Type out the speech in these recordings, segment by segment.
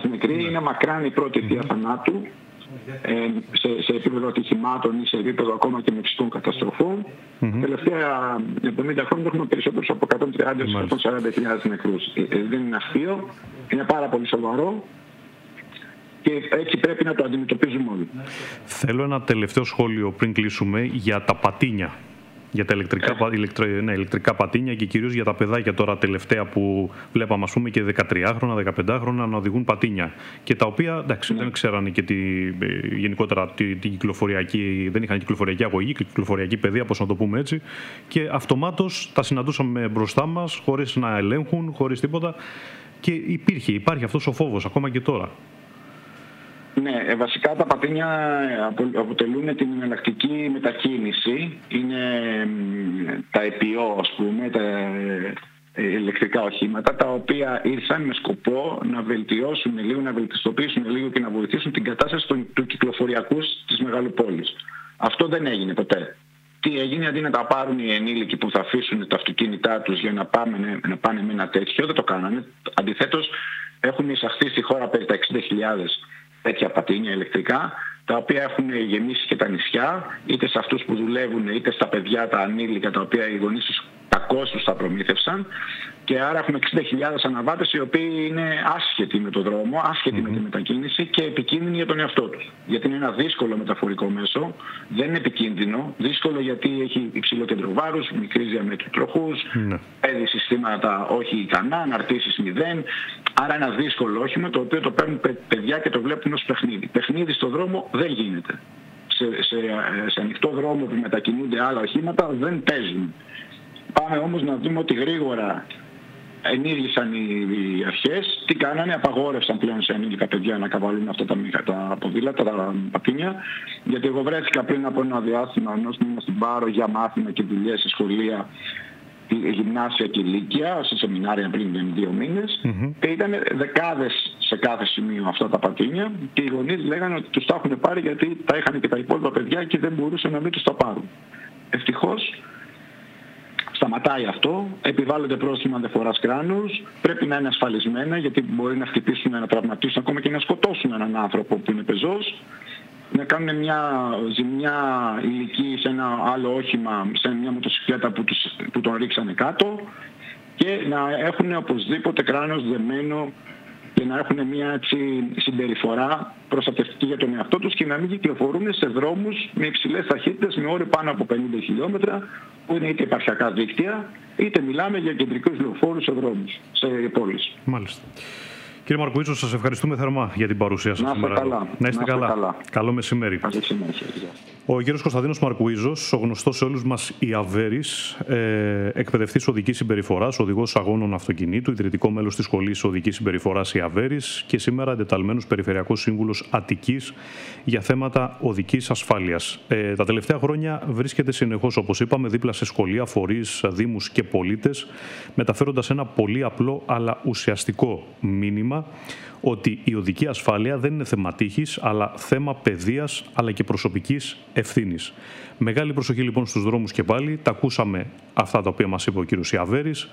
νεκροί. Είναι μακράν η πρώτη αιτία θανάτου σε επίπεδο ατυχημάτων ή σε επίπεδο ακόμα και μυστικών καταστροφών. Τελευταία 70 χρόνια έχουμε περισσότερους από 130.000-140.000 νεκρούς. Δεν είναι αστείο, είναι πάρα πολύ σοβαρό. Και έτσι πρέπει να το αντιμετωπίζουμε όλοι. Θέλω ένα τελευταίο σχόλιο πριν κλείσουμε για τα πατίνια. Για τα ηλεκτρικά πατίνια και κυρίως για τα παιδάκια τώρα τελευταία που βλέπαμε, ας πούμε, και 13χρονα, 15χρονα να οδηγούν πατίνια. Και τα οποία, εντάξει, δεν ξέρανε και γενικότερα την κυκλοφοριακή, δεν είχαν κυκλοφοριακή αγωγή, κυκλοφοριακή παιδεία, πώς να το πούμε έτσι. Και αυτομάτως τα συναντούσαμε μπροστά μας, χωρίς να ελέγχουν, χωρίς τίποτα. Και υπάρχει αυτός ο φόβος ακόμα και τώρα. Ναι, βασικά τα πατίνια αποτελούν την εναλλακτική μετακίνηση. Είναι τα ΕΠΙΟ, ας πούμε, τα ηλεκτρικά οχήματα, τα οποία ήρθαν με σκοπό να βελτιώσουν λίγο, να βελτιστοποιήσουν λίγο και να βοηθήσουν την κατάσταση του κυκλοφοριακού της μεγαλοπόλης. Αυτό δεν έγινε ποτέ. Τι έγινε, αντί να τα πάρουν οι ενήλικοι που θα αφήσουν τα αυτοκίνητά τους για να πάνε με ένα τέτοιο, δεν το κάνανε. Αντιθέτως, έχουν εισαχθεί στη χώρα περί τα 60.000 τέτοια πατίνια ηλεκτρικά, τα οποία έχουν γεμίσει και τα νησιά, είτε σε αυτούς που δουλεύουν, είτε στα παιδιά τα ανήλικα, τα οποία οι γονείς τους κακώς τους τα προμήθευσαν. Και άρα έχουμε 60.000 αναβάτες οι οποίοι είναι άσχετοι με το δρόμο, άσχετοι με τη μετακίνηση και επικίνδυνοι για τον εαυτό τους. Γιατί είναι ένα δύσκολο μεταφορικό μέσο, δεν είναι επικίνδυνο, δύσκολο γιατί έχει υψηλό κέντρο βάρους, μικρή διαμέτρου τροχούς, παίρνει συστήματα όχι ικανά, αναρτήσεις 0. Άρα ένα δύσκολο όχημα το οποίο το παίρνουν παιδιά και το βλέπουν ως παιχνίδι. Παιχνίδι στο δρόμο δεν γίνεται. Σε ανοιχτό δρόμο που μετακινούνται άλλα οχήματα δεν παίζουν. Πάμε όμως να δούμε ότι γρήγορα ενήργησαν οι αρχές. Τι κάνανε, απαγόρευσαν πλέον σε ανήλικα παιδιά να καβαλούν αυτά τα ποδήλατα, τα πατίνια. Γιατί εγώ βρέθηκα πριν από ένα διάστημα ενός μήνα στην Πάρο για μάθημα και δουλειές σε σχολεία, γυμνάσια και ηλικία, σε σεμινάρια πριν 2 μήνες. Και ήταν δεκάδες σε κάθε σημείο αυτά τα πατίνια και οι γονείς λέγανε ότι τους τα έχουν πάρει γιατί τα είχαν και τα υπόλοιπα παιδιά και δεν μπορούσαν να μην τους τα πάρουν. Ευτυχώς σταματάει αυτό, επιβάλλονται πρόστιμα ανεφοράς κράνους, πρέπει να είναι ασφαλισμένα γιατί μπορεί να χτυπήσουν, να τραυματίσουν, ακόμα και να σκοτώσουν έναν άνθρωπο που είναι πεζός, να κάνουν μια ζημιά υλική σε ένα άλλο όχημα, σε μια μοτοσυκλέτα που τον ρίξανε κάτω και να έχουν οπωσδήποτε κράνος δεμένο και να έχουν μια έτσι συμπεριφορά προστατευτική για τον εαυτό τους και να μην κυκλοφορούν σε δρόμους με υψηλές ταχύτητες, με όρια πάνω από 50 χιλιόμετρα, που είναι είτε επαρχιακά δίκτυα, είτε μιλάμε για κεντρικούς λεωφόρους σε δρόμους, σε πόλεις. Μάλιστα. Κύριε Μαρκουίζο, σας ευχαριστούμε θερμά για την παρουσία σας σήμερα. Να είστε καλά. Καλό μεσημέρι. Ο κύριος Κωνσταντίνος Μαρκουίζος, ο γνωστός σε όλους μας Ιαβέρης, εκπαιδευτής οδικής συμπεριφοράς, οδηγός αγώνων αυτοκινήτου, ιδρυτικό μέλος της Σχολής Οδικής Συμπεριφοράς Ιαβέρης και σήμερα εντεταλμένος περιφερειακός σύμβουλος Αττικής για θέματα οδικής ασφάλειας. Τα τελευταία χρόνια βρίσκεται συνεχώς, όπως είπαμε, δίπλα σε σχολεία, φορείς, δήμους και πολίτες, μεταφέροντας ένα πολύ απλό αλλά ουσιαστικό μήνυμα ότι η οδική ασφάλεια δεν είναι θέμα τύχης, αλλά θέμα παιδείας, αλλά και προσωπικής ευθύνης. Μεγάλη προσοχή λοιπόν στους δρόμους και πάλι, τα ακούσαμε αυτά τα οποία μας είπε ο κύριος Ιαβέρης,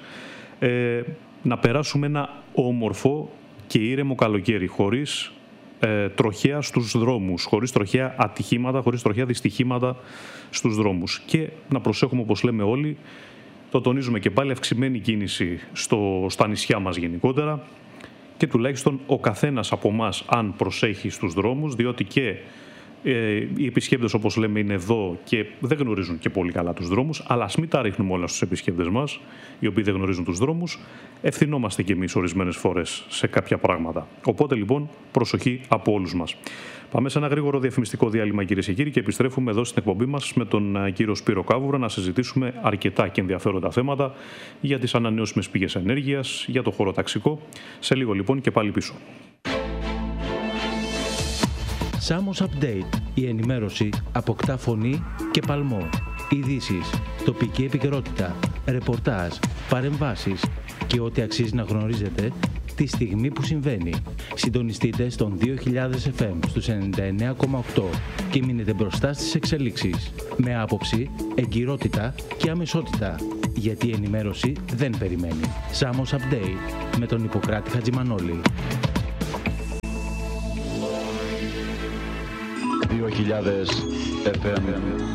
να περάσουμε ένα όμορφο και ήρεμο καλοκαίρι, χωρίς τροχαία στους δρόμους, χωρίς τροχαία ατυχήματα, χωρίς τροχαία δυστυχήματα στους δρόμους. Και να προσέχουμε, όπως λέμε όλοι, το τονίζουμε και πάλι, αυξημένη κίνηση στα νησιά μας γενικότερα, και τουλάχιστον ο καθένας από εμάς αν προσέχει στους δρόμους, διότι και οι επισκέπτες, όπως λέμε, είναι εδώ και δεν γνωρίζουν και πολύ καλά τους δρόμους, αλλά ας μην τα ρίχνουμε όλα στους επισκέπτες μας, οι οποίοι δεν γνωρίζουν τους δρόμους, ευθυνόμαστε κι εμείς ορισμένες φορές σε κάποια πράγματα. Οπότε λοιπόν προσοχή από όλους μας. Πάμε σε ένα γρήγορο διαφημιστικό διάλειμμα, κυρίες και κύριοι, και επιστρέφουμε εδώ στην εκπομπή μας με τον κύριο Σπύρο Κάβουρα να συζητήσουμε αρκετά και ενδιαφέροντα θέματα για τις ανανεώσιμες πηγές ενέργειας, για το χωροταξικό. Σε λίγο λοιπόν και πάλι πίσω. Samos Update. Η ενημέρωση αποκτά φωνή και παλμό. Ειδήσεις, τοπική επικαιρότητα, ρεπορτάζ, παρεμβάσεις και ό,τι αξίζει να γνωρίζετε τη στιγμή που συμβαίνει. Συντονιστείτε στον 2000 FM στους 99,8 και μείνετε μπροστά στις εξελίξεις. Με άποψη, εγκυρότητα και αμεσότητα. Γιατί η ενημέρωση δεν περιμένει. Samos Update με τον Ιπποκράτη Χατζημανόλη. 2000 FM.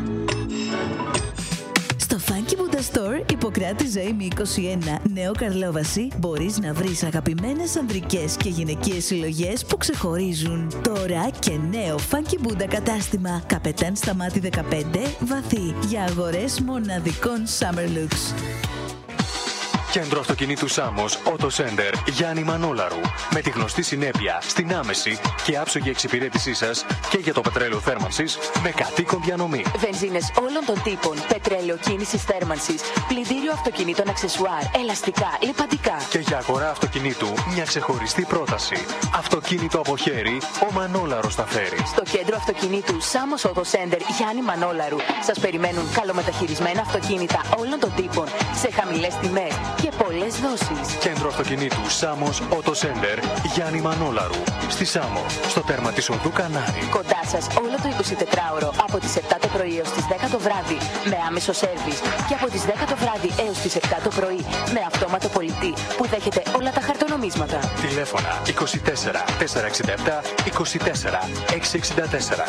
Στο Funky Buddha Store, Ιπποκράτη Ζωήμη 21, Νέο Καρλόβαση, μπορείς να βρεις αγαπημένες ανδρικές και γυναικείες συλλογές που ξεχωρίζουν. Τώρα και νέο Funky Buddha κατάστημα, Καπετάν Σταμάτη 15, Βαθύ, για αγορές μοναδικών Summer Looks. Κέντρο αυτοκινήτου Σάμος, Auto Center, Γιάννη Μανόλαρου. Με τη γνωστή συνέπεια στην άμεση και άψογη εξυπηρέτησή σας και για το πετρέλαιο θέρμανσης με κατοίκον διανομή. Βενζίνες όλων των τύπων, πετρέλαιο κίνησης θέρμανσης, πλυντήριο αυτοκινήτων αξεσουάρ, ελαστικά, λιπαντικά. Και για αγορά αυτοκινήτου μια ξεχωριστή πρόταση. Αυτοκίνητο από χέρι, ο Μανόλαρος τα φέρει. Στο κέντρο αυτοκινήτου Σάμος Auto Center, Γιάννη Μανόλαρου, σας περιμένουν καλομεταχειρισμένα αυτοκίνητα όλων των τύπων σε χαμηλές τιμές και πολλές δόσεις. Κέντρο αυτοκινήτου Σάμος Auto Center, Γιάννη Μανόλαρου. Στη Σάμο, στο τέρμα της οδού Κανάρη. Κοντά σας όλο το 24ωρο από τις 7 το πρωί έως τις 10 το βράδυ με άμεσο σέρβις και από τις 10 το βράδυ έως τις 7 το πρωί με αυτόματο πολιτή που δέχεται όλα τα χαρτονομίσματα. Τηλέφωνα 24 467 24 664.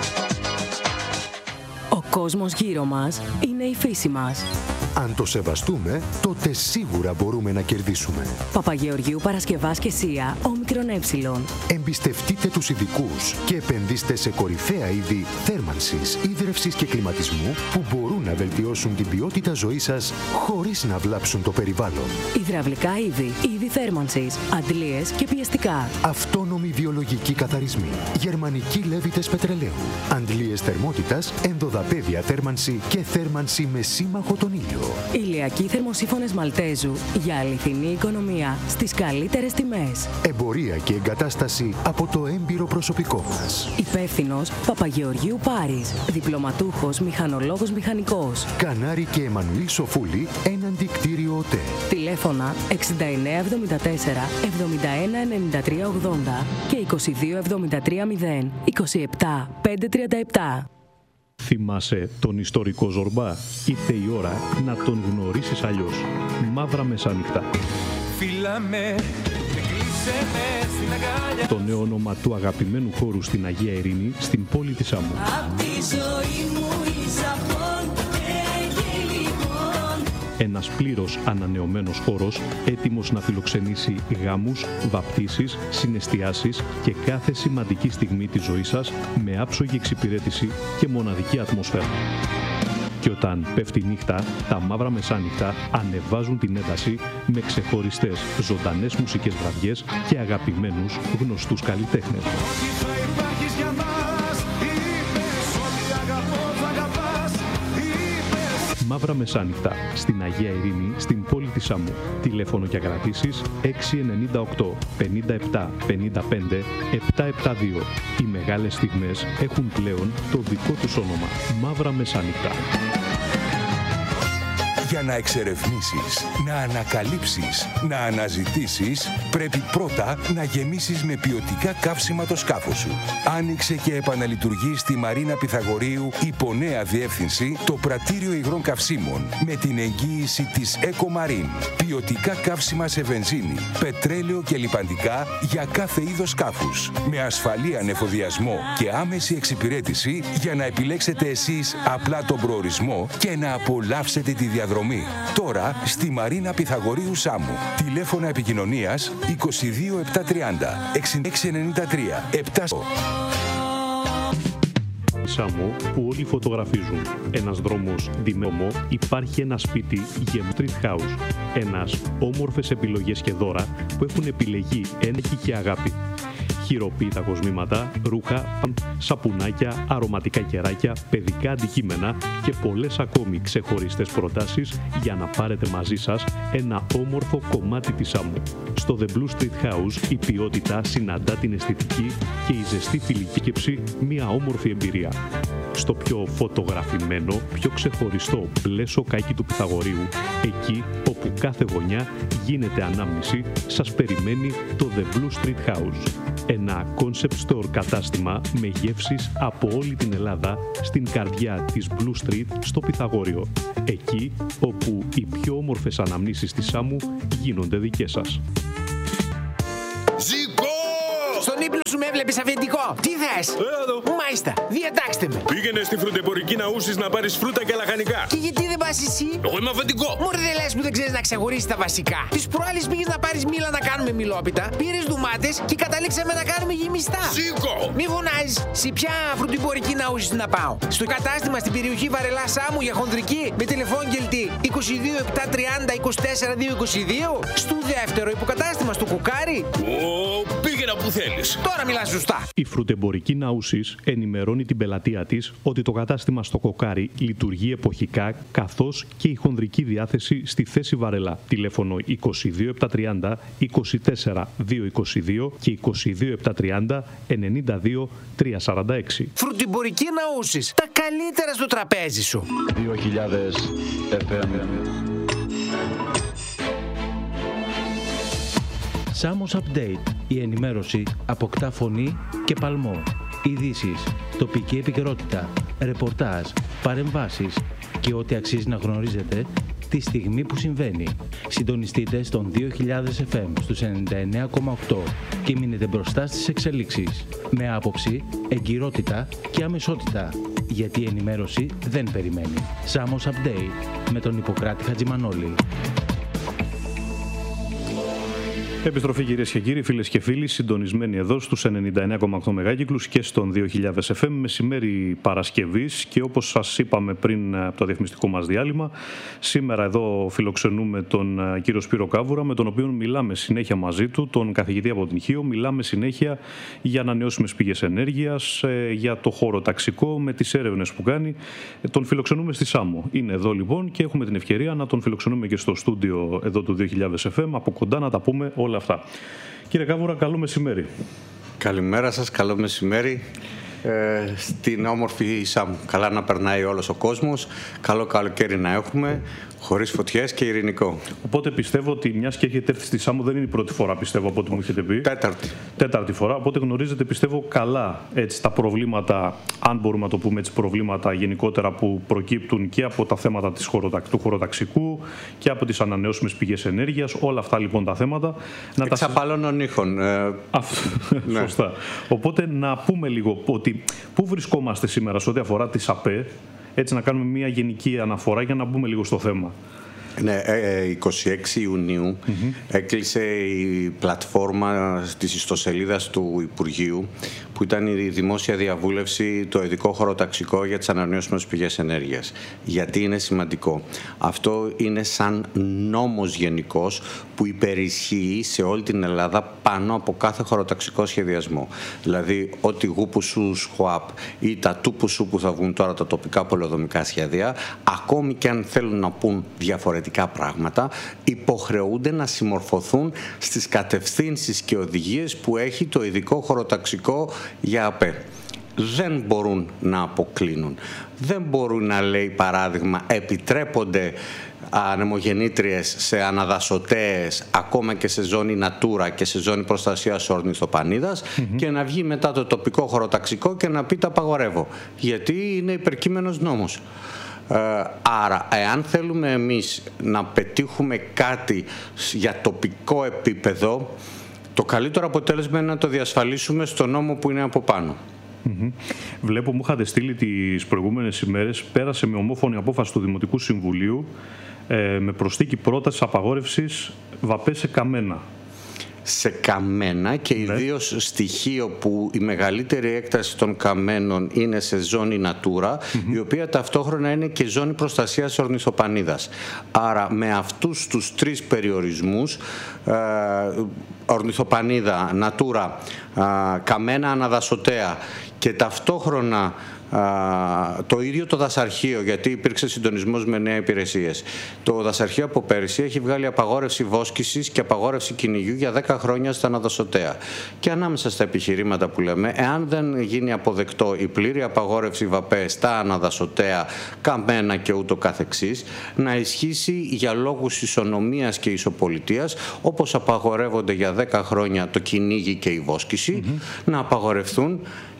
Ο κόσμος γύρω μας είναι η φύση μας. Αν το σεβαστούμε, τότε σίγουρα μπορούμε να κερδίσουμε. Παπαγεωργίου Παρασκευάς και Σία, όμικρον ε. Εμπιστευτείτε τους ειδικούς και επενδύστε σε κορυφαία είδη θέρμανσης, ίδρευσης και κλιματισμού που μπορούν να βελτιώσουν την ποιότητα ζωής σας χωρίς να βλάψουν το περιβάλλον. Υδραυλικά είδη, είδη θέρμανσης, αντλίες και πιεστικά. Αυτόνομοι βιολογικοί καθαρισμοί, γερμανικοί λέβητες πετρελαίου, αντλίες θερμότητας, ενδοδαπέδια θέρμανση και θέρμανση με σύμμαχο τον ήλιο. Ηλιακοί θερμοσύφωνες Μαλτέζου για αληθινή οικονομία στις καλύτερες τιμές. Εμπορία και εγκατάσταση από το έμπειρο προσωπικό μας. Υπεύθυνος Παπαγεωργίου Πάρης, διπλωματούχος μηχανολόγος μηχανικός. Κανάρη και Εμμανουήλ Σοφούλη, έναντι κτίριο ΟΤΕ. Τηλέφωνα 6974 71 93 80 και 22 73 0 27 537. Θυμάσαι τον ιστορικό Ζορμπά? Ήρθε η ώρα να τον γνωρίσεις αλλιώς. Μαύρα Μεσάνυχτα. Το νέο όνομα του αγαπημένου χώρου στην Αγία Ειρήνη, στην πόλη της Σάμου. Ένας πλήρως ανανεωμένος χώρος, έτοιμος να φιλοξενήσει γάμους, βαπτίσεις, συναισθιάσεις και κάθε σημαντική στιγμή της ζωής σας με άψογη εξυπηρέτηση και μοναδική ατμόσφαιρα. Και όταν πέφτει νύχτα, τα Μαύρα Μεσάνυχτα ανεβάζουν την ένταση με ξεχωριστές ζωντανές μουσικές βραδιές και αγαπημένους γνωστούς καλλιτέχνες. Μαύρα Μεσάνυχτα, στην Αγία Ειρήνη, στην πόλη της Σάμου. Τηλέφωνο για κρατήσεις 698 57 55 772. Οι μεγάλες στιγμές έχουν πλέον το δικό τους όνομα. Μαύρα Μεσάνυχτα. Για να εξερευνήσεις, να ανακαλύψεις, να αναζητήσεις, πρέπει πρώτα να γεμίσεις με ποιοτικά καύσιμα το σκάφος σου. Άνοιξε και επαναλειτουργεί στη Μαρίνα Πυθαγορείου υπό νέα διεύθυνση το πρατήριο υγρών καυσίμων με την εγγύηση της EcoMarine. Ποιοτικά καύσιμα σε βενζίνη, πετρέλαιο και λιπαντικά για κάθε είδος σκάφους. Με ασφαλή ανεφοδιασμό και άμεση εξυπηρέτηση για να επιλέξετε εσείς απλά τον προορισμό και να απολαύσετε τη διαδρομή. Τώρα στη Μαρίνα Πυθαγορείου Σάμου. Τηλέφωνα επικοινωνίας 22 730 6693 7. Σάμο που όλοι φωτογραφίζουν. Ένας δρόμος διμεωμό, υπάρχει ένα σπίτι γεμάτο street house. Ένας όμορφες επιλογές και δώρα που έχουν επιλεγεί ένοχη και αγάπη. Χειροποίητα κοσμήματα, ρούχα, σαπουνάκια, αρωματικά κεράκια, παιδικά αντικείμενα και πολλές ακόμη ξεχωριστές προτάσεις για να πάρετε μαζί σας ένα όμορφο κομμάτι της Σάμου. Στο The Blue Street House η ποιότητα συναντά την αισθητική και η ζεστή φιλική σκέψη μια όμορφη εμπειρία. Στο πιο φωτογραφημένο, πιο ξεχωριστό μπλε σοκάκι του Πυθαγορείου, εκεί όπου κάθε γωνιά γίνεται ανάμνηση, σας περιμένει το The Blue Street House. Ένα concept store κατάστημα με γεύσεις από όλη την Ελλάδα στην καρδιά της Blue Street στο Πυθαγόριο. Εκεί όπου οι πιο όμορφες αναμνήσεις της Σάμου γίνονται δικές σας. σου με έβλεπες αφεντικό. Τι θες? Εδώ. Μάλιστα, διατάξτε με. Πήγαινε στη φρουτεμπορική Ναούσης να πάρεις φρούτα και λαχανικά. Και γιατί δεν πας εσύ? Εγώ είμαι αφεντικό. Μωρέ, δεν λες που δεν ξέρεις να ξεχωρίσεις τα βασικά. Τις προάλλες πήγες να πάρεις μήλα να κάνουμε μιλόπιτα, πήρες ντομάτες και καταλήξαμε να κάνουμε γεμιστά. Σήκω! Μη φωνάζεις. Σε ποια φρουτεμπορική Ναούσης να πάω? Στο κατάστημα στην περιοχή Βαρελά Σάμου για χονδρική με τηλεφώνγελτη 22 730 24 222. Στο δεύτερο υποκατάστημα στο Κουκάρι. Πήγαινα που θέλεις. Τώρα μιλάς σωστά. Η φρουτεμπορική Ναούσης ενημερώνει την πελατεία της ότι το κατάστημα στο Κοκάρι λειτουργεί εποχικά, καθώς και η χονδρική διάθεση στη θέση Βαρελά. Τηλέφωνο 22 730 24 222 και 22 730 92 346. Φρουτεμπορική Ναούσης. Τα καλύτερα στο τραπέζι σου. 2000 FM. Σάμος Update. Η ενημέρωση αποκτά φωνή και παλμό. Ειδήσεις, τοπική επικαιρότητα, ρεπορτάζ, παρεμβάσεις και ό,τι αξίζει να γνωρίζετε τη στιγμή που συμβαίνει. Συντονιστείτε στον 2000 FM στους 99,8 και μείνετε μπροστά στις εξελίξεις. Με άποψη, εγκυρότητα και αμεσότητα. Γιατί η ενημέρωση δεν περιμένει. Σάμος Update με τον Ιπποκράτη Χατζημανόλη. Επιστροφή κυρίες και κύριοι, φίλες και φίλοι, συντονισμένοι εδώ στους 99,8 μεγάκυκλους και στον 2000 FM, μεσημέρι Παρασκευής, και όπως σας είπαμε πριν από το διαφημιστικό μας διάλειμμα, σήμερα εδώ φιλοξενούμε τον κύριο Σπύρο Κάβουρα, με τον οποίο μιλάμε συνέχεια μαζί του, τον καθηγητή από την ΧΙΟ, μιλάμε συνέχεια για ανανεώσιμες πηγές ενέργειας, για το χωροταξικό, με τις έρευνες που κάνει. Τον φιλοξενούμε στη Σάμο. Είναι εδώ λοιπόν και έχουμε την ευκαιρία να τον φιλοξενούμε και στο στούντιο εδώ του 2000 FM, από κοντά να τα πούμε όλα αυτά. Κύριε Κάβουρα, καλό μεσημέρι. Καλημέρα σας, καλό μεσημέρι. Στην όμορφη Σάμου. Καλά να περνάει όλος ο κόσμος, καλό καλοκαίρι να έχουμε, χωρίς φωτιές και ειρηνικό. Οπότε πιστεύω ότι μιας και έχετε έρθει στη Σάμου, δεν είναι η πρώτη φορά, πιστεύω, από ό,τι μου έχετε πει. Τέταρτη φορά. Οπότε γνωρίζετε, πιστεύω, καλά έτσι, τα προβλήματα, αν μπορούμε να το πούμε έτσι, προβλήματα γενικότερα που προκύπτουν και από τα θέματα του χωροταξικού και από τις ανανεώσιμες πηγές ενέργειας. Όλα αυτά λοιπόν τα θέματα. Εξαπαλώνων ήχων. Ναι. Σωστά. Οπότε να πούμε λίγο ότι πού βρισκόμαστε σήμερα σε ό,τι αφορά τις ΑΠΕ, έτσι να κάνουμε μια γενική αναφορά για να μπούμε λίγο στο θέμα. Ναι, 26 Ιουνίου έκλεισε η πλατφόρμα της ιστοσελίδας του Υπουργείου, που ήταν η δημόσια διαβούλευση, το ειδικό χωροταξικό για τις ανανεώσιμες πηγές ενέργειας. Γιατί είναι σημαντικό? Αυτό είναι σαν νόμος γενικός που υπερισχύει σε όλη την Ελλάδα πάνω από κάθε χωροταξικό σχεδιασμό. Δηλαδή, ό,τι γούπουσου ΣΧΟΑΠ ή τα τούπουσου που θα βγουν τώρα τα τοπικά πολεοδομικά σχέδια, ακόμη και αν θέλουν να πούν διαφορετικά πράγματα, υποχρεούνται να συμμορφωθούν στις κατευθύνσεις και οδηγίες που έχει το ειδικό χωροταξικό για ΑΠΕ. Δεν μπορούν να αποκλίνουν. Δεν μπορούν να λέει, παράδειγμα, επιτρέπονται ανεμογεννήτριες σε αναδασωτέες ακόμα και σε ζώνη Natura και σε ζώνη προστασίας ορνηθοπανίδας και να βγει μετά το τοπικό χωροταξικό και να πει τα απαγορεύω, γιατί είναι υπερκείμενος νόμος. Άρα, εάν θέλουμε εμείς να πετύχουμε κάτι για τοπικό επίπεδο, το καλύτερο αποτέλεσμα είναι να το διασφαλίσουμε στο νόμο που είναι από πάνω. Βλέπω, μου είχατε στείλει τις προηγούμενες ημέρες, πέρασε με ομόφωνη απόφαση του Δημοτικού Συμβουλίου με προσθήκη πρόταση απαγόρευσης ΒΑΠΕ σε καμένα. Σε καμένα και ιδίως στοιχείο που η μεγαλύτερη έκταση των καμένων είναι σε ζώνη Natura, η οποία ταυτόχρονα είναι και ζώνη προστασίας ορνηθοπανίδας. Άρα με αυτούς τους τρεις περιορισμούς, ορνηθοπανίδα, Natura, καμένα αναδασωτέα και ταυτόχρονα το ίδιο το δασαρχείο, γιατί υπήρξε συντονισμός με νέα υπηρεσίες. Το δασαρχείο από πέρυσι έχει βγάλει απαγόρευση βόσκησης και απαγόρευση κυνηγιού για 10 χρόνια στα αναδασωτέα. Και ανάμεσα στα επιχειρήματα που λέμε, εάν δεν γίνει αποδεκτό η πλήρη απαγόρευση ΒΑΠΕ στα αναδασωτέα, καμένα και ούτω καθεξής, να ισχύσει για λόγους ισονομίας και ισοπολιτείας, όπως απαγορεύονται για 10 χρόνια το κυνήγι και η βόσκηση, να απαγορευτούν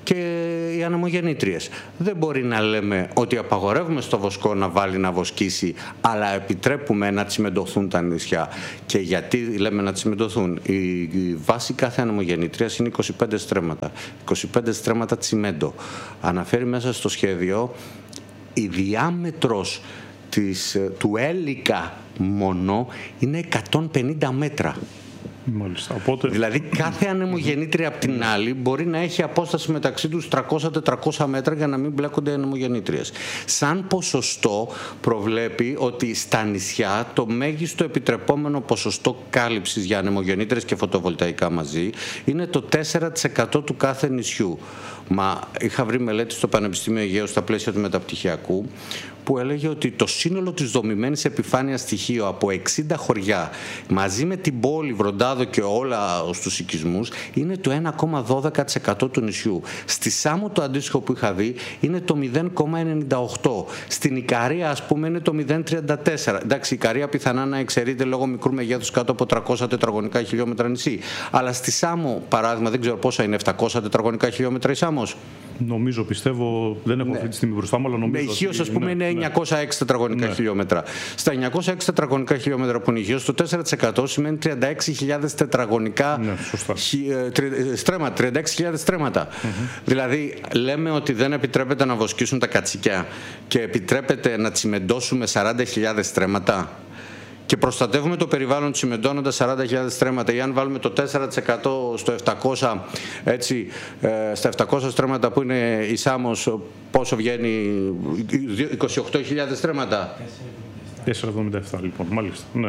και οι ανεμογεννήτριες. Δεν μπορεί να λέμε ότι απαγορεύουμε στο βοσκό να βάλει να βοσκήσει, αλλά επιτρέπουμε να τσιμεντωθούν τα νησιά. Και γιατί λέμε να τσιμεντωθούν? Η βάση κάθε ανεμογεννήτριας είναι 25 στρέμματα. 25 στρέμματα τσιμέντο. Αναφέρει μέσα στο σχέδιο η διάμετρος του έλικα μόνο είναι 150 μέτρα. Μάλιστα. Οπότε... Δηλαδή κάθε ανεμογεννήτρια από την άλλη μπορεί να έχει απόσταση μεταξύ τους 300-400 μέτρα για να μην μπλέκονται οι ανεμογεννήτριες. Σαν ποσοστό προβλέπει ότι στα νησιά το μέγιστο επιτρεπόμενο ποσοστό κάλυψης για ανεμογεννήτριες και φωτοβολταϊκά μαζί είναι το 4% του κάθε νησιού. Μα είχα βρει μελέτη στο Πανεπιστήμιο Αιγαίου στα πλαίσια του μεταπτυχιακού που έλεγε ότι το σύνολο της δομημένης επιφάνειας στοιχείο από 60 χωριά μαζί με την πόλη, Βροντάδο και όλα στους οικισμούς είναι το 1,12% του νησιού. Στη Σάμο το αντίστοιχο που είχα δει είναι το 0,98%. Στην Ικαρία ας πούμε είναι το 0,34%. Εντάξει, η Ικαρία πιθανά να εξαιρείται λόγω μικρού μεγέθους κάτω από 300 τετραγωνικά χιλιόμετρα νησί. Αλλά στη Σάμο παράδειγμα δεν ξέρω πόσα είναι, 700 τετραγωνικά χιλιόμετρα η Σάμος. Νομίζω, πιστεύω, δεν έχω αυτή τη στιγμή μπροστά μου, αλλά νομίζω. Με Ηχείος, ας πούμε, είναι 906 τετραγωνικά χιλιόμετρα. Στα 906 τετραγωνικά χιλιόμετρα που είναι Ηχείος, το 4% σημαίνει 36.000 τετραγωνικά στρέμματα. 36.000 στρέμματα. Δηλαδή, λέμε ότι δεν επιτρέπεται να βοσκήσουν τα κατσικιά και επιτρέπεται να τσιμεντώσουμε 40.000 στρέμματα. Και προστατεύουμε το περιβάλλον τσιμεντώνοντας 40.000 στρέμματα, ή αν βάλουμε το 4% στο 700, έτσι, στα 700 στρέμματα που είναι η Σάμος, πόσο βγαίνει? 28.000 στρέμματα. 4,77 λοιπόν, μάλιστα. Ναι.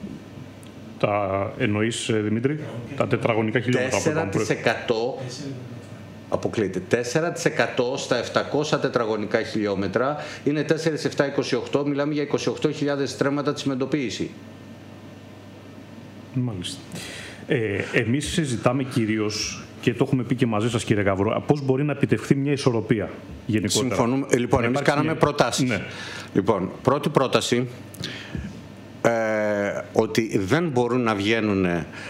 Τα εννοείς, Δημήτρη, τα τετραγωνικά χιλιόμετρα? 4% αποκλείται. 4% στα 700 τετραγωνικά χιλιόμετρα είναι 4,728. Μιλάμε για 28.000 στρέμματα τσιμεντοποίηση. Μάλιστα. Εμείς συζητάμε κυρίως, και το έχουμε πει και μαζί σας κύριε Γαβρό, πώς μπορεί να επιτευχθεί μια ισορροπία γενικότερα. Συμφωνούμε. Λοιπόν, εμείς κάναμε προτάσεις. Ναι. Λοιπόν, πρώτη πρόταση, ότι δεν μπορούν να βγαίνουν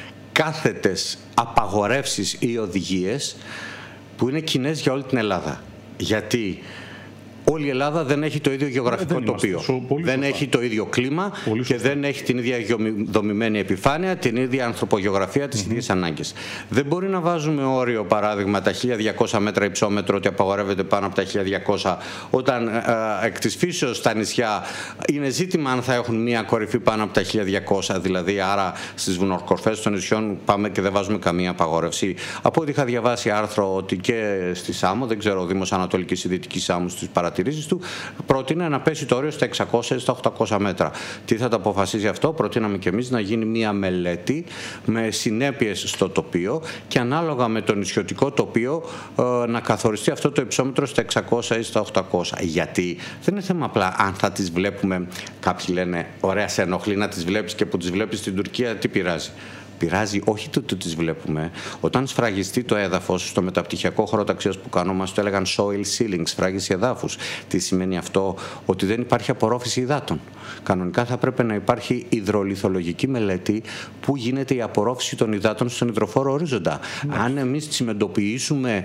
κάθετες απαγορεύσεις ή οδηγίες που είναι κοινές για όλη την Ελλάδα. Γιατί όλη η Ελλάδα δεν έχει το ίδιο γεωγραφικό τοπίο. Δεν έχει το ίδιο κλίμα και δεν έχει την ίδια δομημένη επιφάνεια, την ίδια ανθρωπογεωγραφία, τις ίδιες ανάγκες. Δεν μπορεί να βάζουμε όριο, παράδειγμα, τα 1.200 μέτρα υψόμετρο, ότι απαγορεύεται πάνω από τα 1.200, όταν εκ της φύσεως στα νησιά είναι ζήτημα αν θα έχουν μία κορυφή πάνω από τα 1.200, δηλαδή άρα στις βουνοκορφές των νησιών πάμε και δεν βάζουμε καμία απαγόρευση. Από ό,τι είχα διαβάσει άρθρο ότι και στη Σάμο, δεν ξέρω, ο Δήμος Ανατολικής ή Δυτικής Σάμου στις παρατηρήσεις του, πρότεινε να πέσει το όριο στα 600 ή στα 800 μέτρα. Τι θα το αποφασίζει αυτό? Προτείναμε και εμείς να γίνει μία μελέτη με συνέπειες στο τοπίο και ανάλογα με το νησιωτικό τοπίο να καθοριστεί αυτό το υψόμετρο στα 600 ή στα 800. Γιατί δεν είναι θέμα απλά αν θα τις βλέπουμε. Κάποιοι λένε, ωραία, σε ενοχλεί να τις βλέπεις και που τις βλέπεις στην Τουρκία, τι πειράζει? Πειράζει όχι το ότι τις βλέπουμε. Όταν σφραγιστεί το έδαφος, στο μεταπτυχιακό χωροταξίας που κάνω, μας το έλεγαν soil sealing, σφράγιση εδάφους. Τι σημαίνει αυτό? Ότι δεν υπάρχει απορρόφηση υδάτων. Κανονικά θα πρέπει να υπάρχει υδρολιθολογική μελέτη που γίνεται η απορρόφηση των υδάτων στον υδροφόρο ορίζοντα. Αν εμείς τσιμεντοποιήσουμε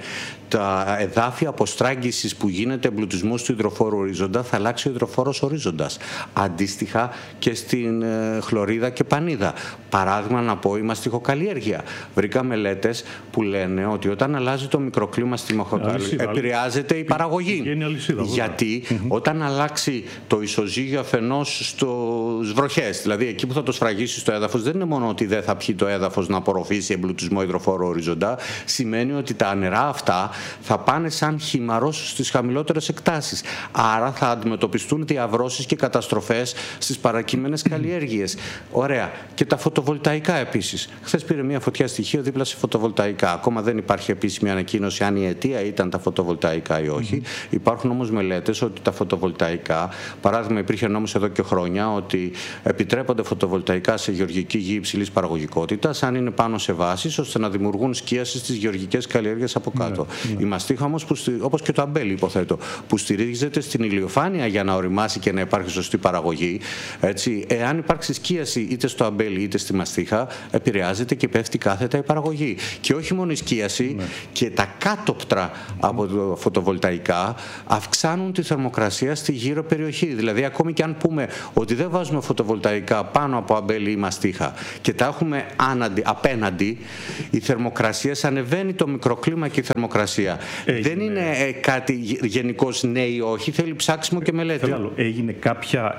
τα εδάφη αποστράγγισης που γίνεται εμπλουτισμός του υδροφόρου ορίζοντα, θα αλλάξει ο υδροφόρος ορίζοντας. Αντίστοιχα και στην χλωρίδα και πανίδα. Παράδειγμα να πω, η μαστιχοκαλλιέργεια. Βρήκα μελέτες που λένε ότι όταν αλλάζει το μικροκλίμα στη μαστιχοκαλλιέργεια επηρεάζεται η παραγωγή. Γιατί όταν αλλάξει το ισοζύγιο αφενός στους βροχές, δηλαδή εκεί που θα το σφραγίσει το έδαφος, δεν είναι μόνο ότι δεν θα πιει το έδαφος να απορροφήσει εμπλουτισμό υδροφόρου οριζοντά, σημαίνει ότι τα νερά αυτά θα πάνε σαν χυμαρός στις χαμηλότερες εκτάσεις. Άρα θα αντιμετωπιστούν διαβρώσεις και καταστροφές στις παρακείμενες καλλιέργειες. Ωραία. Και τα φωτοβολταϊκά επίσης. Χθες πήρε μια φωτιά στοιχείο δίπλα σε φωτοβολταϊκά. Ακόμα δεν υπάρχει επίσημη ανακοίνωση αν η αιτία ήταν τα φωτοβολταϊκά ή όχι. Υπάρχουν όμως μελέτες ότι τα φωτοβολταϊκά, παράδειγμα, υπήρχε νόμος εδώ και χρόνια ότι επιτρέπονται φωτοβολταϊκά σε γεωργική γη υψηλής παραγωγικότητας, αν είναι πάνω σε βάσεις, ώστε να δημιουργούν σκίαση στις γεωργικές καλλιέργειες από κάτω. Η μαστίχα όμως, όπως και το αμπέλι υποθέτω, που στηρίζεται στην ηλιοφάνεια για να οριμάσει και να υπάρχει σωστή παραγωγή. Έτσι, εάν υπάρξει σκίαση είτε στο αμπέλι είτε στη μαστίχα, επηρεάζεται και πέφτει κάθετα η παραγωγή. Και όχι μόνο η σκίαση, και τα κάτωπτρα από το φωτοβολταϊκά αυξάνουν τη θερμοκρασία στη γύρω περιοχή. Δηλαδή, ακόμη και αν πούμε ότι δεν βάζουμε φωτοβολταϊκά πάνω από αμπέλι ή μαστίχα και τα έχουμε απέναντι, η θερμοκρασία ανεβαίνει το μικροκλίμα και η θερμοκρασία. Δεν είναι κάτι γενικώς ναι ή όχι, θέλει ψάξιμο και μελέτη. Έγινε κάποια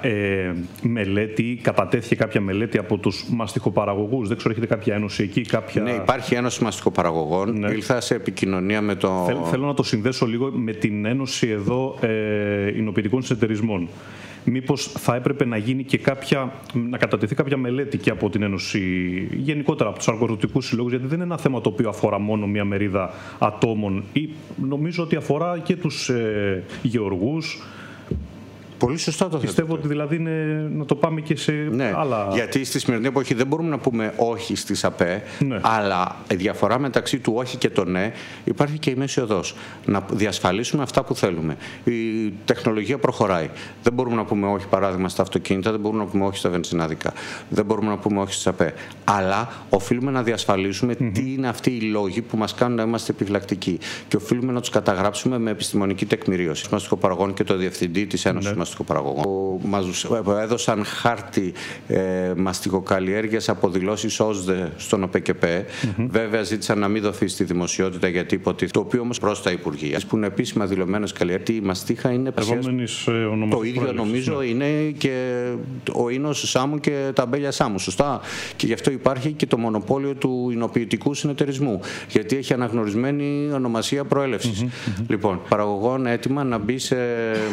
μελέτη, κατατέθηκε κάποια μελέτη από τους μαστιχοπαραγωγούς. Δεν ξέρω, έχετε κάποια ένωση εκεί, κάποια... Ναι, υπάρχει ένωση μαστιχοπαραγωγών. Ναι. Ήλθα σε επικοινωνία με το... Θέλω να το συνδέσω λίγο με την ένωση εδώ εινοποιητικών συνεταιρισμών. Μήπως θα έπρεπε να γίνει και να κατατεθεί κάποια μελέτη και από την Ένωση, γενικότερα από τους αγροτικούς συλλόγους, γιατί δεν είναι ένα θέμα το οποίο αφορά μόνο μια μερίδα ατόμων, ή νομίζω ότι αφορά και τους γεωργούς. Πολύ σωστά το Πιστεύω ότι δηλαδή είναι να το πάμε και σε άλλα... Γιατί στη σημερινή εποχή δεν μπορούμε να πούμε όχι στις ΑΠΕ, αλλά η διαφορά μεταξύ του όχι και το ναι υπάρχει και η μέση οδός. Να διασφαλίσουμε αυτά που θέλουμε. Η τεχνολογία προχωράει. Δεν μπορούμε να πούμε όχι, παράδειγμα, στα αυτοκίνητα, δεν μπορούμε να πούμε όχι στα βενζινάδικα, δεν μπορούμε να πούμε όχι στις ΑΠΕ. Αλλά οφείλουμε να διασφαλίσουμε τι είναι αυτοί οι λόγοι που μας κάνουν να είμαστε επιφυλακτικοί. Και οφείλουμε να τους καταγράψουμε με επιστημονική τεκμηρίωση. Μαστιχοπαραγωγών και το διευθυντή της Ένωσης Μαστιχοπαραγωγών μας έδωσαν χάρτη μαστιχοκαλλιέργειας από δηλώσεις ΟΣΔΕ στον ΟΠΕΚΕΠΕ. Βέβαια ζήτησαν να μην δοθεί στη δημοσιότητα γιατί υποτίθεται. Το οποίο όμως προς τα Υπουργεία, που είναι επίσημα δηλωμένες καλλιέργειες, η μαστίχα είναι το ίδιο νομίζω είναι και ο ίνος Σάμου και τα αμπέλια Σάμου. Σωστά. Και γι' αυτό υπάρχει και το μονοπόλιο του εινοποιητικού συνεταιρισμού. Γιατί έχει αναγνωρισμένη ονομασία προέλευσης. Λοιπόν, παραγωγών έτοιμα να μπει σε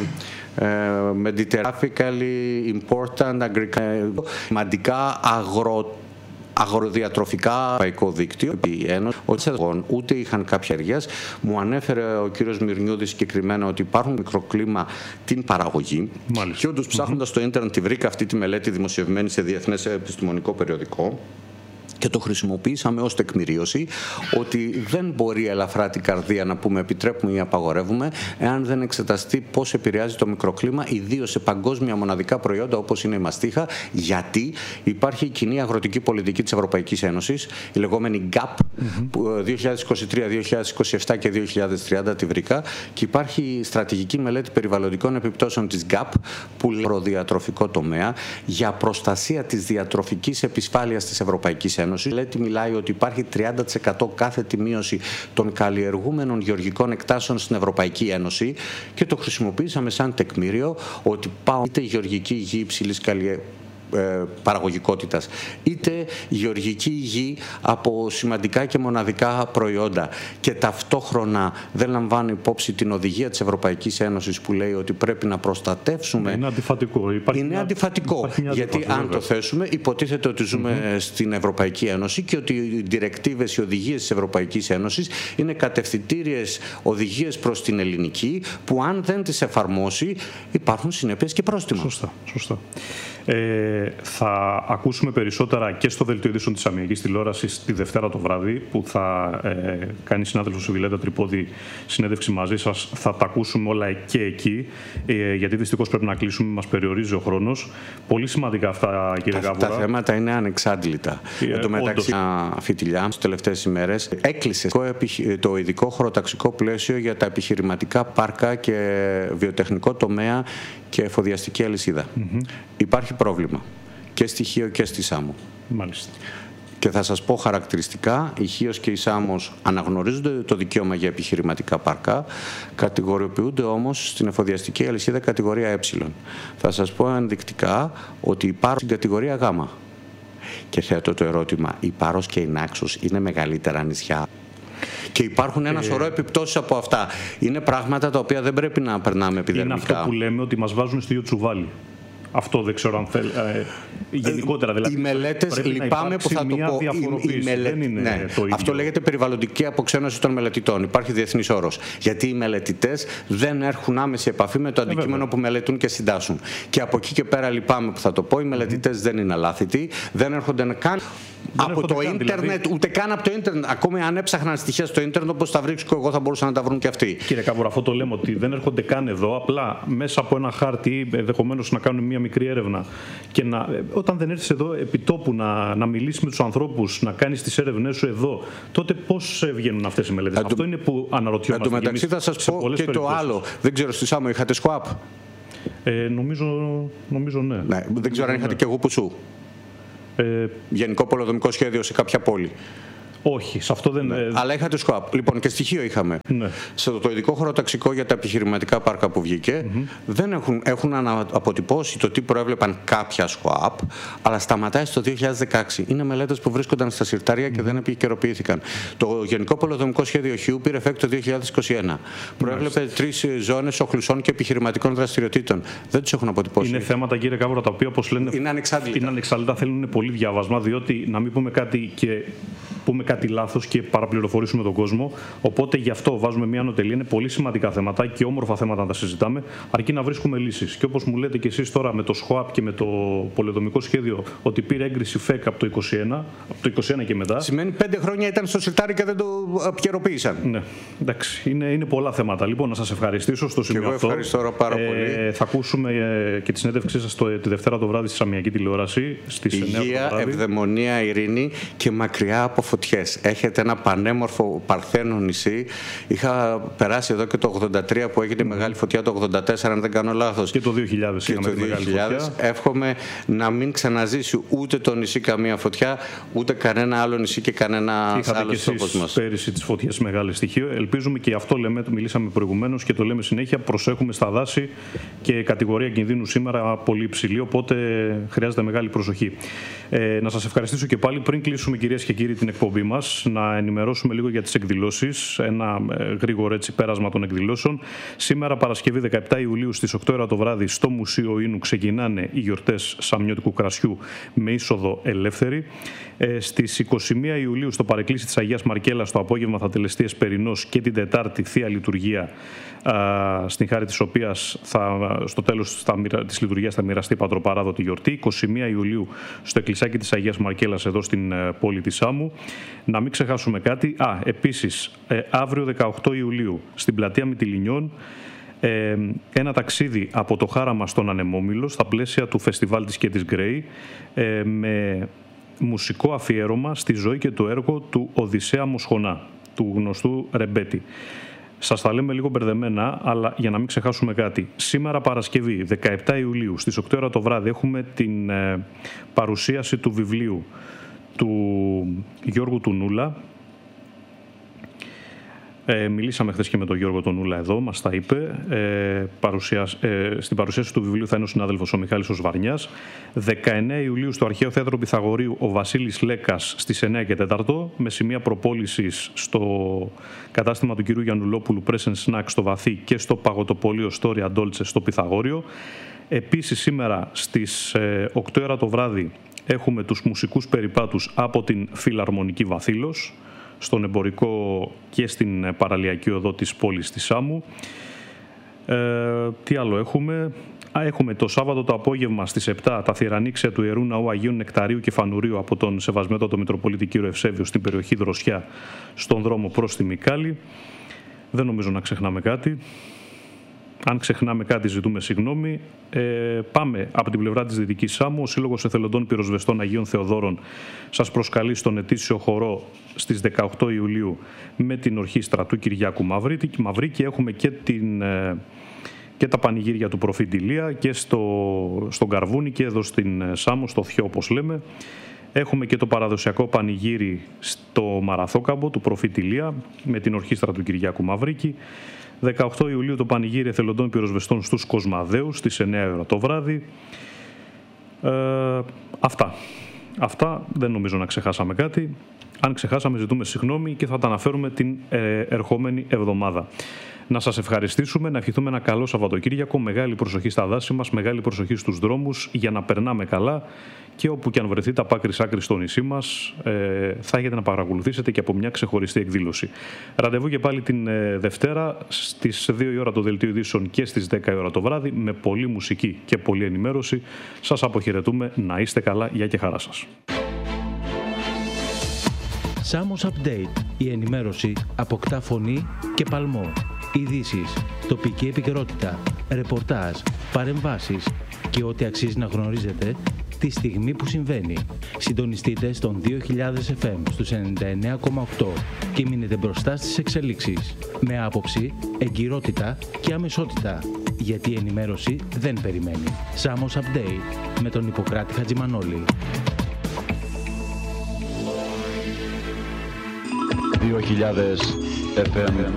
Mediterranean important agriculture, σημαντικά αγροδιατροφικά ευρωπαϊκό δίκτυο. Η Ένωση, ούτε είχαν κάποια έργεια. Μου ανέφερε ο κύριος Μυρνιούδης συγκεκριμένα ότι υπάρχουν μικροκλίμα την παραγωγή. Μάλιστα. Και όντως ψάχνοντας στο ίντερνετ τη βρήκα αυτή τη μελέτη δημοσιευμένη σε διεθνές επιστημονικό περιοδικό. Και το χρησιμοποιήσαμε ως τεκμηρίωση ότι δεν μπορεί ελαφρά την καρδία να πούμε επιτρέπουμε ή απαγορεύουμε εάν δεν εξεταστεί πώς επηρεάζει το μικροκλίμα, ιδίως σε παγκόσμια μοναδικά προϊόντα όπως είναι η μαστίχα, γιατί υπάρχει η κοινή αγροτική πολιτική της Ευρωπαϊκής Ένωσης, η λεγόμενη GAP, 2023, 2027 και 2030 τη βρήκα, και υπάρχει στρατηγική μελέτη περιβαλλοντικών επιπτώσεων της GAP που λέει προδιατροφικό τομέα για προστασία της διατροφικής επισφάλειας της Ευρωπαϊκής Ένωσης. Η μιλάει ότι υπάρχει 30% κάθετη μείωση των καλλιεργούμενων γεωργικών εκτάσεων στην Ευρωπαϊκή Ένωση και το χρησιμοποίησαμε σαν τεκμήριο ότι πάω είτε γεωργική γη υψηλής παραγωγικότητας, είτε γεωργική γη από σημαντικά και μοναδικά προϊόντα, και ταυτόχρονα δεν λαμβάνει υπόψη την οδηγία της Ευρωπαϊκής Ένωσης που λέει ότι πρέπει να προστατεύσουμε. Είναι αντιφατικό. Είναι αντιφατικό. Γιατί αν το θέσουμε, υποτίθεται ότι ζούμε στην Ευρωπαϊκή Ένωση και ότι οι διρεκτίβες, οι οδηγίες της Ευρωπαϊκής Ένωσης είναι κατευθυντήριες οδηγίες προς την ελληνική, που αν δεν τις εφαρμόσει υπάρχουν συνέπειες και πρόστιμα. Σωστά. Θα ακούσουμε περισσότερα και στο δελτίο ειδήσεων της Αμιακής Τηλεόρασης τη Δευτέρα το βράδυ, που θα κάνει συνάδελφος η Βιλέντα Τρυπόδη συνέντευξη μαζί σας. Θα τα ακούσουμε όλα και εκεί, γιατί δυστυχώς πρέπει να κλείσουμε, μας περιορίζει ο χρόνος. Πολύ σημαντικά αυτά, κύριε Γάβουρα. Τα θέματα είναι ανεξάντλητα. Εν τω μεταξύ, φιτιλιά, στις τελευταίες ημέρες έκλεισε το ειδικό χωροταξικό πλαίσιο για τα επιχειρηματικά πάρκα και βιοτεχνικό τομέα και εφοδιαστική αλυσίδα. Υπάρχει πρόβλημα και στη Χίο και στη Σάμο. Μάλιστα. Και θα σας πω χαρακτηριστικά, η Χίος και η Σάμος αναγνωρίζονται το δικαίωμα για επιχειρηματικά πάρκα, κατηγοριοποιούνται όμως στην εφοδιαστική αλυσίδα κατηγορία Ε. Θα σας πω ενδεικτικά ότι η Πάρος στην κατηγορία Γ. Και θέτω το ερώτημα, η Πάρος και η Νάξος είναι μεγαλύτερα νησιά? Και υπάρχουν ένα σωρό επιπτώσεις από αυτά. Είναι πράγματα τα οποία δεν πρέπει να περνάμε επιδερμικά. Είναι αυτό που λέμε ότι μας βάζουν στο ίδιο τσουβάλι. Αυτό δεν ξέρω αν θέλει. Γενικότερα δηλαδή. Οι μελέτες, λυπάμαι που θα το πω. Αυτό λέγεται περιβαλλοντική αποξένωση των μελετητών. Υπάρχει διεθνής όρος. Γιατί οι μελετητές δεν έχουν άμεση επαφή με το αντικείμενο που μελετούν και συντάσσουν. Και από εκεί και πέρα, λυπάμαι που θα το πω, οι μελετητές δεν είναι αλάθητοι, δεν έρχονται καν Από το ίντερνετ, δηλαδή... ούτε καν από το ίντερνετ. Ακόμη αν έψαχναν στοιχεία στο ίντερνετ, όπως τα βρίσκω εγώ, θα μπορούσαν να τα βρουν και αυτοί. Κύριε Κάβουρα, αυτό το λέμε ότι δεν έρχονται καν εδώ. Απλά μέσα από ένα χάρτη, ενδεχομένως να κάνουν μια μικρή έρευνα. Και όταν δεν έρθεις εδώ επί τόπου να μιλήσεις με τους ανθρώπους, να κάνεις τις έρευνές σου εδώ, τότε πώς βγαίνουν αυτές οι μελέτες? Αυτό είναι που αναρωτιόμαστε. Εν τω μεταξύ θα σας πω και το άλλο. Δεν ξέρω, στη Σάμο είχατε ΣΚΟΑΠ? Νομίζω ναι. Δεν ξέρω αν είχατε και εγώ πουσού. Γενικό πολεοδομικό σχέδιο σε κάποια πόλη. Όχι, σε αυτό δεν... Ναι. Αλλά είχατε ΣΚΟΑΠ. Λοιπόν, και στοιχείο είχαμε. Ναι. Το ειδικό χωροταξικό για τα επιχειρηματικά πάρκα που βγήκε, δεν έχουν αποτυπώσει το τι προέβλεπαν κάποια ΣΚΟΑΠ, αλλά σταματάει στο 2016. Είναι μελέτες που βρίσκονταν στα συρτάρια και δεν επικαιροποιήθηκαν. Το Γενικό Πολεοδομικό Σχέδιο Χιού πήρε εφέκτο το 2021. Προέβλεπε 3 ζώνες οχλουσών και επιχειρηματικών δραστηριοτήτων. Δεν τους έχουν αποτυπώσει. Είναι θέματα, κύριε Κάβουρα, τα οποία, όπως λένε, είναι ανεξάρτητα, θέλουν πολύ διάβασμα, διότι να μην πούμε κάτι και πούμε κάτι λάθος και παραπληροφορήσουμε τον κόσμο. Οπότε γι' αυτό βάζουμε μια ανωτελεία. Είναι πολύ σημαντικά θέματα και όμορφα θέματα να τα συζητάμε, αρκεί να βρίσκουμε λύσεις. Και όπως μου λέτε και εσείς τώρα με το ΣΚΟΑΠ και με το πολεοδομικό σχέδιο, ότι πήρε έγκριση ΦΕΚ από το 2021 και μετά. Σημαίνει 5 χρόνια ήταν στο σιρτάρι και δεν το επικαιροποίησαν. Ναι, εντάξει. Είναι πολλά θέματα. Λοιπόν, να σας ευχαριστήσω στο σημείο αυτό. Ευχαριστώ πάρα πολύ. Θα ακούσουμε και τη συνέντευξή σας τη Δευτέρα το βράδυ στη Σαμιακή Τηλεόραση στις 9 το βράδυ. Υγεία, ευδαιμονία, ειρήνη και μακριά από φωτιές. Έχετε ένα πανέμορφο παρθένο νησί. Είχα περάσει εδώ και το 83 που έγινε η μεγάλη φωτιά, το 84 αν δεν κάνω λάθος. Και το 2000 είχαμε τη μεγάλη φωτιά. Εύχομαι να μην ξαναζήσει ούτε το νησί καμία φωτιά, ούτε κανένα άλλο νησί και κανένα άλλο τόπος μας. Πέρυσι τις φωτιές μεγάλο στοιχείο. Ελπίζουμε και αυτό λέμε, μιλήσαμε προηγουμένως και το λέμε συνέχεια. Προσέχουμε στα δάση και κατηγορία κινδύνου σήμερα πολύ υψηλή, οπότε χρειάζεται μεγάλη προσοχή. Να σας ευχαριστήσω και πάλι πριν κλείσουμε, κυρίες και κύριοι, την εκπομπή μας, να ενημερώσουμε λίγο για τις εκδηλώσεις. Ένα γρήγορο έτσι πέρασμα των εκδηλώσεων. Σήμερα, Παρασκευή 17 Ιουλίου στις 8 ώρα το βράδυ, στο Μουσείο Ίνου ξεκινάνε οι γιορτές Σαμιώτικου Κρασιού με είσοδο ελεύθερη. Στις 21 Ιουλίου, στο παρεκκλήσι της Αγίας Μαρκέλας, το απόγευμα θα τελεστεί εσπερινός και την Τετάρτη Θεία Λειτουργία, στην χάρη της οποίας στο τέλος της λειτουργίας θα μοιραστεί πατροπαράδοτη γιορτή. 21 Ιουλίου στο εκκλησάκι της Αγίας Μαρκέλας εδώ στην πόλη της Σάμου. Να μην ξεχάσουμε κάτι. Επίσης, αύριο 18 Ιουλίου στην πλατεία Μυτιληνιών, ένα ταξίδι από το Χάραμα στον Ανεμόμυλο στα πλαίσια του φεστιβάλ της και της Γκρέι, με μουσικό αφιέρωμα στη ζωή και το έργο του Οδυσσέα Μοσχονά, του γνωστού Ρεμπέτη. Σας τα λέμε λίγο μπερδεμένα, αλλά για να μην ξεχάσουμε κάτι. Σήμερα Παρασκευή 17 Ιουλίου στις 8 ώρα το βράδυ έχουμε την παρουσίαση του βιβλίου του Γιώργου του Νούλα. Μιλήσαμε χθες και με τον Γιώργο τον Νούλα εδώ, μας τα είπε. Στην παρουσίαση του βιβλίου θα είναι ο συνάδελφος ο Μιχάλης ο Σβαρνιάς. 19 Ιουλίου στο Αρχαίο Θέατρο Πυθαγορείου ο Βασίλης Λέκας στις 9 και 4, με σημεία προπόλησης στο κατάστημα του κυρίου Γιαννουλόπουλου Press & Snack στο Βαθύ και στο παγωτοπωλείο Storia Dolce στο Πυθαγόριο. Επίσης σήμερα στις 8 ώρα το βράδυ έχουμε τους μουσικούς περιπάτους από την Φιλαρμονική Βαθύλος, στον εμπορικό και στην παραλιακή οδό της πόλης της Σάμου. Τι άλλο έχουμε? Έχουμε το Σάββατο το απόγευμα στις 7 τα θηρανίξια του Ιερού Ναού Αγίων Νεκταρίου και Φανουρίου από τον Σεβασμιότατο Μητροπολίτη κύριο Ευσέβιο στην περιοχή Δροσιά, στον δρόμο προς τη Μικάλη. Δεν νομίζω να ξεχνάμε κάτι. Αν ξεχνάμε κάτι, ζητούμε συγγνώμη. Πάμε από την πλευρά της Δυτικής Σάμου. Ο Σύλλογος Εθελοντών Πυροσβεστών Αγίων Θεοδόρων σας προσκαλεί στον ετήσιο χορό στις 18 Ιουλίου με την ορχήστρα του Κυριάκου Μαυρή και έχουμε και τα πανηγύρια του Προφήτη Ηλία και στον Καρβούνι και εδώ στην Σάμο, στο Θιό όπως λέμε. Έχουμε και το παραδοσιακό πανηγύρι στο Μαραθόκαμπο του Προφήτη Ηλία με την ορχήστρα του Κυριάκου Μαυρίκη. 18 Ιουλίου το πανηγύρι εθελοντών πυροσβεστών στους Κοσμαδέους στις 9 ώρα το βράδυ. Αυτά δεν νομίζω να ξεχάσαμε κάτι. Αν ξεχάσαμε ζητούμε συγγνώμη και θα τα αναφέρουμε την ερχόμενη εβδομάδα. Να σας ευχαριστήσουμε, να ευχηθούμε ένα καλό Σαββατοκύριακο, μεγάλη προσοχή στα δάση μας, μεγάλη προσοχή στους δρόμους για να περνάμε καλά και όπου και αν βρεθείτε από άκρη σ' άκρη στο νησί μας θα έχετε να παρακολουθήσετε και από μια ξεχωριστή εκδήλωση. Ραντεβού και πάλι την Δευτέρα στις 2 η ώρα το Δελτίο Ειδήσεων και στις 10 η ώρα το βράδυ με πολλή μουσική και πολλή ενημέρωση. Σας αποχαιρετούμε, να είστε καλά, γεια και χαρά σας. Σάμος Update. Η ενημέρωση αποκτά φωνή και παλμό. Ειδήσεις, τοπική επικαιρότητα, ρεπορτάζ, παρεμβάσεις και ό,τι αξίζει να γνωρίζετε τη στιγμή που συμβαίνει. Συντονιστείτε στον 2000 FM στους 99,8 και μείνετε μπροστά στις εξελίξεις. Με άποψη, εγκυρότητα και αμεσότητα. Γιατί η ενημέρωση δεν περιμένει. Σάμος Update με τον Ιπποκράτη Χατζημανόλη. 2000 FM.